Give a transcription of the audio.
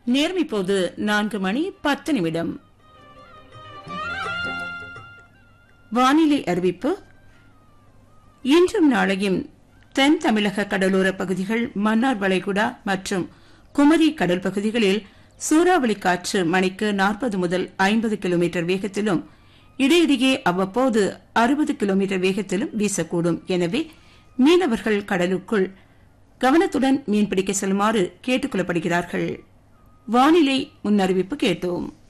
நேரம் இப்போது 4:10. வானிலை அறிவிப்பு. இன்றும் நாளையும் தென் தமிழக கடலோர பகுதிகள், மன்னார் வளைகுடா மற்றும் குமரி கடல் பகுதிகளில் சூறாவளி காற்று மணிக்கு 40 முதல் 50 கிலோமீட்டர் வேகத்திலும், இடையிடையே அவ்வப்போது 60 கிலோமீட்டர் வேகத்திலும் வீசக்கூடும். எனவே மீனவர்கள் கடலுக்குள் கவனத்துடன் மீன்பிடிக்க செல்லுமாறு கேட்டுக் கொள்ளப்படுகிறார்கள். வானிலை முன்னறிவிப்பு கேட்டோம்.